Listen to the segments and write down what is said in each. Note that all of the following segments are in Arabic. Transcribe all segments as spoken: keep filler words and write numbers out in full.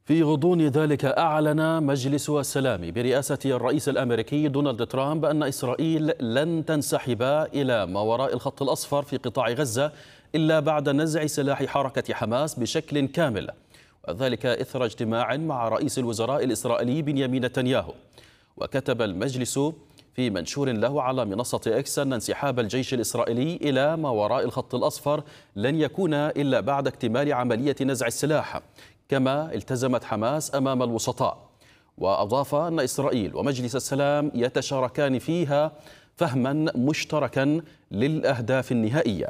في غضون ذلك أعلن مجلس السلام برئاسة الرئيس الأمريكي دونالد ترامب أن إسرائيل لن تنسحب إلى ما وراء الخط الأصفر في قطاع غزة إلا بعد نزع سلاح حركة حماس بشكل كامل، وذلك إثر اجتماع مع رئيس الوزراء الإسرائيلي بنيامين نتنياهو. وكتب المجلس في منشور له على منصة إكس أن انسحاب الجيش الإسرائيلي إلى ما وراء الخط الأصفر لن يكون إلا بعد اكتمال عملية نزع السلاح، كما التزمت حماس أمام الوسطاء. وأضاف أن إسرائيل ومجلس السلام يتشاركان فيها فهما مشتركا للأهداف النهائية.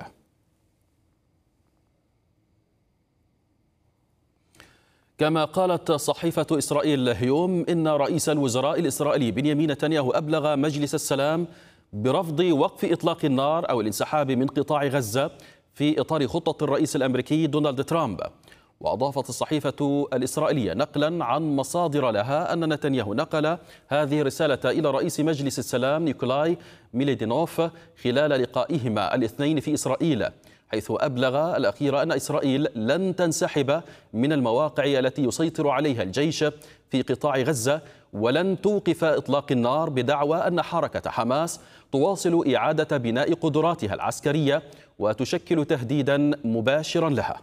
كما قالت صحيفة إسرائيل هيوم إن رئيس الوزراء الإسرائيلي بنيامين نتنياهو أبلغ مجلس السلام برفض وقف إطلاق النار أو الانسحاب من قطاع غزة في إطار خطة الرئيس الأمريكي دونالد ترامب. وأضافت الصحيفة الإسرائيلية نقلا عن مصادر لها أن نتنياهو نقل هذه الرسالة إلى رئيس مجلس السلام نيكولاي ميليدينوف خلال لقائهما الاثنين في إسرائيل، حيث أبلغ الأخير أن إسرائيل لن تنسحب من المواقع التي يسيطر عليها الجيش في قطاع غزة، ولن توقف إطلاق النار، بدعوى أن حركة حماس تواصل إعادة بناء قدراتها العسكرية وتشكل تهديدا مباشرا لها.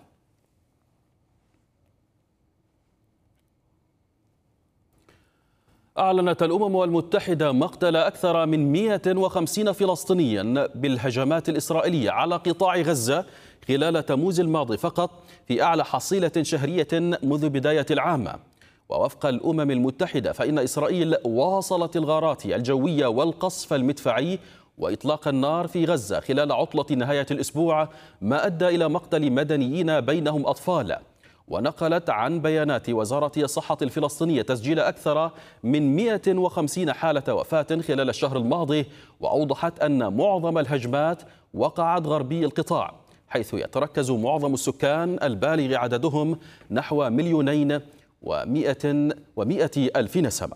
أعلنت الأمم المتحدة مقتل أكثر من مئة وخمسين فلسطينيا بالهجمات الإسرائيلية على قطاع غزة خلال تموز الماضي فقط، في أعلى حصيلة شهرية منذ بداية العام. ووفق الأمم المتحدة فإن إسرائيل واصلت الغارات الجوية والقصف المدفعي وإطلاق النار في غزة خلال عطلة نهاية الأسبوع، ما أدى إلى مقتل مدنيين بينهم أطفال. ونقلت عن بيانات وزارة الصحة الفلسطينية تسجيل أكثر من مئة وخمسين حالة وفاة خلال الشهر الماضي، وأوضحت أن معظم الهجمات وقعت غربي القطاع، حيث يتركز معظم السكان البالغ عددهم نحو مليونين ومئة ومئة ألف نسمة.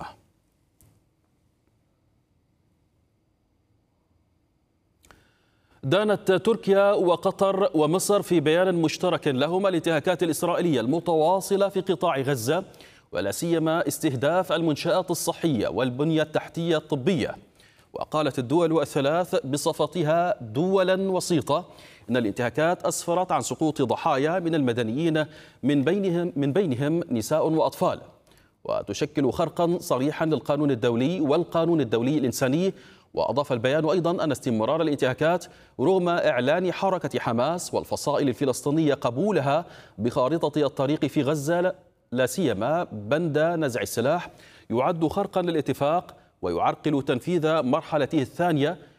دانت تركيا وقطر ومصر في بيان مشترك لهما الانتهاكات الإسرائيلية المتواصلة في قطاع غزة، ولا سيما استهداف المنشآت الصحية والبنية التحتية الطبية. وقالت الدول الثلاث بصفتها دولا وسيطة إن الانتهاكات أسفرت عن سقوط ضحايا من المدنيين، من بينهم من بينهم نساء وأطفال، وتشكل خرقا صريحا للقانون الدولي والقانون الدولي الإنساني. وأضاف البيان أيضا أن استمرار الانتهاكات رغم إعلان حركة حماس والفصائل الفلسطينية قبولها بخارطة الطريق في غزة، لا سيما بند نزع السلاح، يعد خرقا للاتفاق ويعرقل تنفيذ مرحلته الثانية